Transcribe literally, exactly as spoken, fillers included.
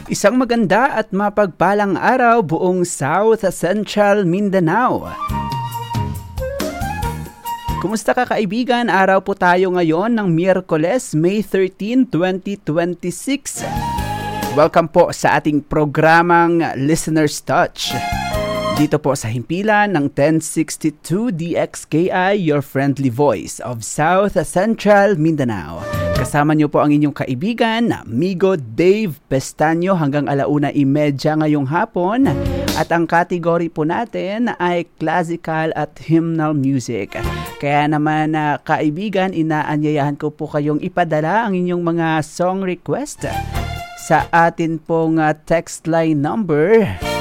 Isang maganda at mapagpalang araw buong South Central Mindanao. Kumusta ka kaibigan? Araw po tayo ngayon ng Miyerkules, May thirteenth, twenty twenty-six. Welcome po sa ating programang Listener's Touch. Dito po sa himpilan ng ten sixty-two D X K I, your friendly voice of South Central Mindanao. Kasama niyo po ang inyong kaibigan, Migo Dave Pestaño hanggang alauna imedya ngayong hapon. At ang kategory po natin ay classical at hymnal music. Kaya naman uh, kaibigan, inaanyayahan ko po kayong ipadala ang inyong mga song request sa atin pong uh, text line number